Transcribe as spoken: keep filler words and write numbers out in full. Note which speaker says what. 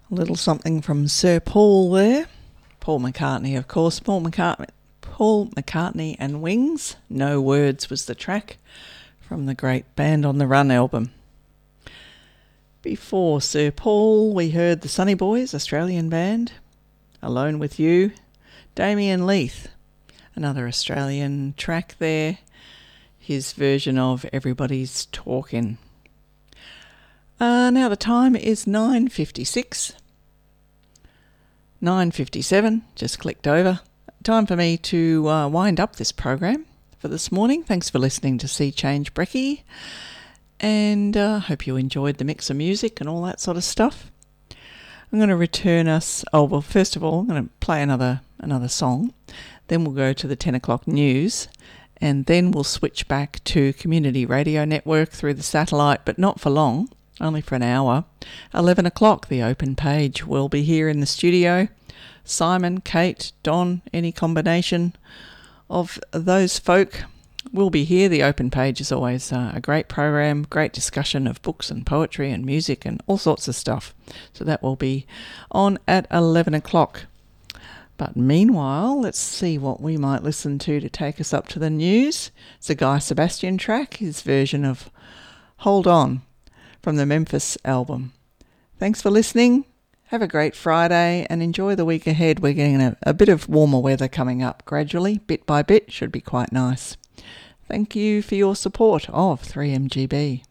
Speaker 1: A little something from Sir Paul there. Paul McCartney, of course. Paul McCartney, Paul McCartney and Wings. No Words was the track from the great Band on the Run album. Before Sir Paul, we heard the Sunny Boys, Australian band. Alone with You. Damien Leith, another Australian track there. His version of Everybody's Talking. Uh, now the time is nine fifty-six. nine fifty-seven, just clicked over. Time for me to uh, wind up this program for this morning. Thanks for listening to Sea Change Brekkie. And I uh, hope you enjoyed the mix of music and all that sort of stuff. I'm going to return us... Oh, well, first of all, I'm going to play another another song. Then we'll go to the ten o'clock news. And then we'll switch back to Community Radio Network through the satellite, but not for long. Only for an hour. eleven o'clock, the open page will be here in the studio. Simon, Kate, Don, any combination of those folk will be here. The open page is always uh, a great program, great discussion of books and poetry and music and all sorts of stuff. So that will be on at eleven o'clock. But meanwhile, let's see what we might listen to to take us up to the news. It's a Guy Sebastian track, his version of Hold On, from the Memphis album. Thanks for listening. Have a great Friday and enjoy the week ahead. We're getting a, a bit of warmer weather coming up gradually, bit by bit. Should be quite nice. Thank you for your support of three M G B.